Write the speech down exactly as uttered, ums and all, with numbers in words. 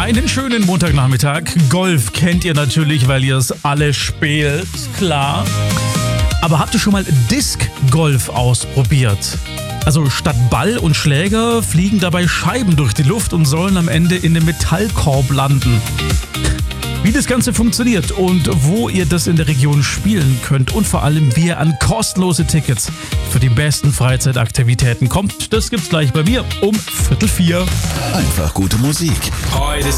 Einen schönen Montagnachmittag. Golf kennt ihr natürlich, weil ihr es alle spielt, klar. Aber habt ihr schon mal Disc Golf ausprobiert? Also statt Ball und Schläger fliegen dabei Scheiben durch die Luft und sollen am Ende in dem Metallkorb landen. Wie das Ganze funktioniert und wo ihr das in der Region spielen könnt und vor allem, wie ihr an kostenlose Tickets für die besten Freizeitaktivitäten kommt, das gibt's gleich bei mir um Viertel vier. Einfach gute Musik. Heute